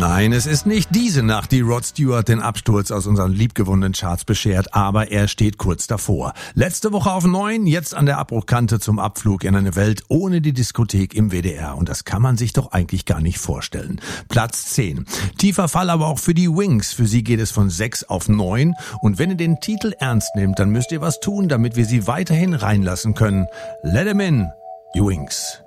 Nein, es ist nicht diese Nacht, die Rod Stewart den Absturz aus unseren liebgewonnenen Charts beschert, aber er steht kurz davor. Letzte Woche auf 9, jetzt an der Abbruchkante zum Abflug in eine Welt ohne die Diskothek im WDR. Und das kann man sich doch eigentlich gar nicht vorstellen. Platz 10. Tiefer Fall aber auch für die Wings. Für sie geht es von 6 auf 9. Und wenn ihr den Titel ernst nehmt, dann müsst ihr was tun, damit wir sie weiterhin reinlassen können. Let 'em in, you Wings.